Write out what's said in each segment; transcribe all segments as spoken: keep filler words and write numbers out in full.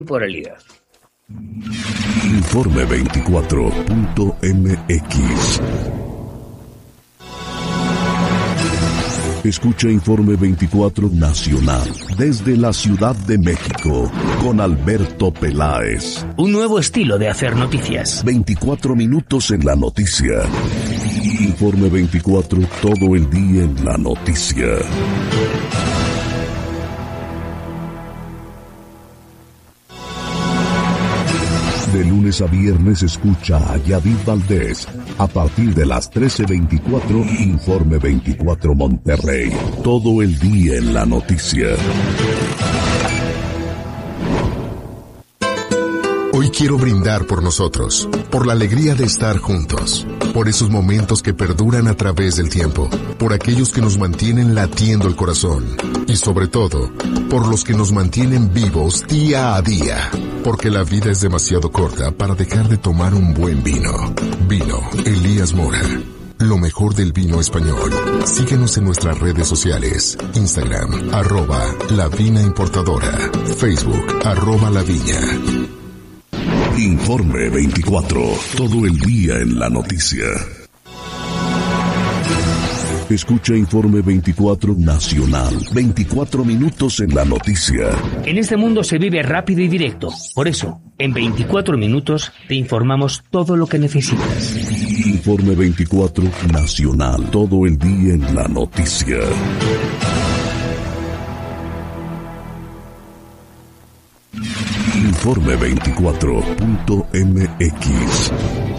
temporalidad. Informe veinticuatro punto m x. Escucha Informe veinticuatro Nacional desde la Ciudad de México con Alberto Peláez. Un nuevo estilo de hacer noticias. veinticuatro minutos en la noticia. Informe veinticuatro, todo el día en la noticia. De lunes a viernes escucha a Yadid Valdés. A partir de las trece veinticuatro, Informe veinticuatro Monterrey. Todo el día en la noticia. Hoy quiero brindar por nosotros, por la alegría de estar juntos, por esos momentos que perduran a través del tiempo, por aquellos que nos mantienen latiendo el corazón y sobre todo, por los que nos mantienen vivos día a día, porque la vida es demasiado corta para dejar de tomar un buen vino. Vino Elías Mora. Lo mejor del vino español. Síguenos en nuestras redes sociales. Instagram, arroba La Vina Importadora. Facebook, arroba La Viña. Informe veinticuatro, todo el día en la noticia. Escucha Informe veinticuatro Nacional, veinticuatro minutos en la noticia. En este mundo se vive rápido y directo. Por eso, en veinticuatro minutos te informamos todo lo que necesitas. Informe veinticuatro Nacional, todo el día en la noticia. Informe veinticuatro punto m x.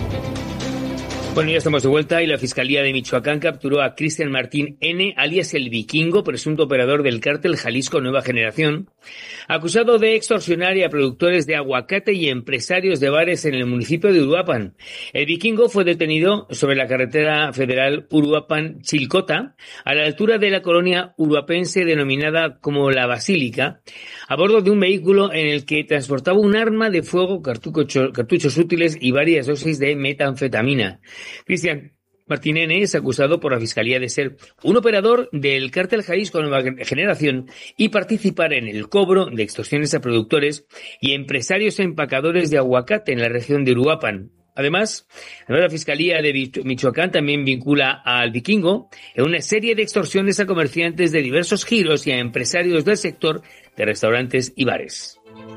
Bueno, ya estamos de vuelta y la Fiscalía de Michoacán capturó a Cristian Martín N., alias El Vikingo, presunto operador del cártel Jalisco Nueva Generación, acusado de extorsionar a productores de aguacate y empresarios de bares en el municipio de Uruapan. El Vikingo fue detenido sobre la carretera federal Uruapan-Chilcota, a la altura de la colonia uruapense denominada como La Basílica, a bordo de un vehículo en el que transportaba un arma de fuego, cartuchos, cartuchos útiles y varias dosis de metanfetamina. Cristian Martín N. es acusado por la Fiscalía de ser un operador del cártel Jalisco Nueva Generación y participar en el cobro de extorsiones a productores y empresarios empacadores de aguacate en la región de Uruapan. Además, la Fiscalía de Michoacán también vincula al Vikingo en una serie de extorsiones a comerciantes de diversos giros y a empresarios del sector de restaurantes y bares.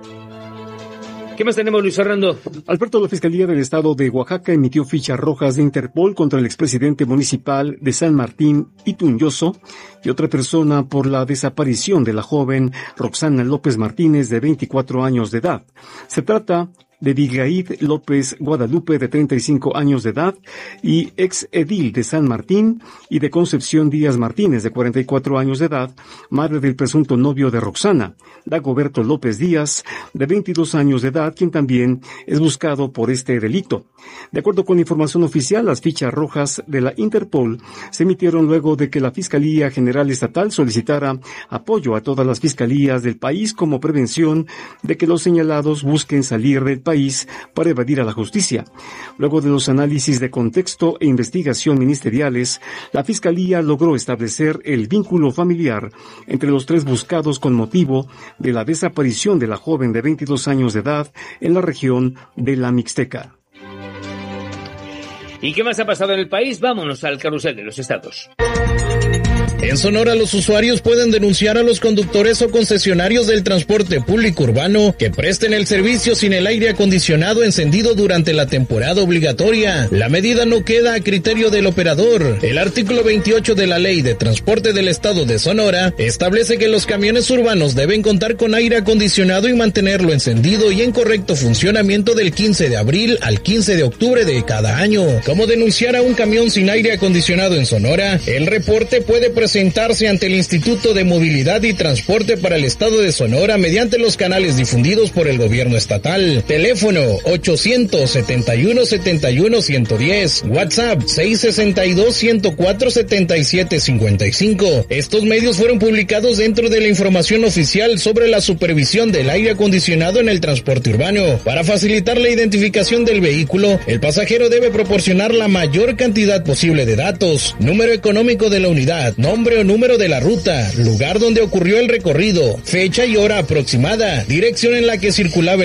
¿Qué más tenemos, Luis Fernando? Alberto, la Fiscalía del Estado de Oaxaca emitió fichas rojas de Interpol contra el expresidente municipal de San Martín, Itunyoso, y otra persona por la desaparición de la joven Roxana López Martínez, de veinticuatro años de edad. Se trata de Abigail López Guadalupe, de treinta y cinco años de edad, y ex edil de San Martín, y de Concepción Díaz Martínez, de cuarenta y cuatro años de edad, madre del presunto novio de Roxana, Dagoberto López Díaz, de veintidós años de edad, quien también es buscado por este delito. De acuerdo con información oficial, las fichas rojas de la Interpol se emitieron luego de que la Fiscalía General Estatal solicitara apoyo a todas las fiscalías del país como prevención de que los señalados busquen salir del país para evadir a la justicia. Luego de los análisis de contexto e investigación ministeriales, la Fiscalía logró establecer el vínculo familiar entre los tres buscados con motivo de la desaparición de la joven de veintidós años de edad en la región de la Mixteca. ¿Y qué más ha pasado en el país? Vámonos al carrusel de los estados. En Sonora, los usuarios pueden denunciar a los conductores o concesionarios del transporte público urbano que presten el servicio sin el aire acondicionado encendido durante la temporada obligatoria. La medida no queda a criterio del operador. El artículo veintiocho de la Ley de Transporte del Estado de Sonora establece que los camiones urbanos deben contar con aire acondicionado y mantenerlo encendido y en correcto funcionamiento del quince de abril al quince de octubre de cada año. ¿Cómo denunciar a un camión sin aire acondicionado en Sonora? El reporte puede presentarse presentarse ante el Instituto de Movilidad y Transporte para el Estado de Sonora mediante los canales difundidos por el gobierno estatal. Teléfono ochocientos setenta y uno setenta y uno ciento diez, WhatsApp seiscientos sesenta y dos ciento cuatro setenta y siete cincuenta y cinco. Estos medios fueron publicados dentro de la información oficial sobre la supervisión del aire acondicionado en el transporte urbano. Para facilitar la identificación del vehículo, el pasajero debe proporcionar la mayor cantidad posible de datos: número económico de la unidad, nombre nombre o número de la ruta, lugar donde ocurrió el recorrido, fecha y hora aproximada, dirección en la que circulaba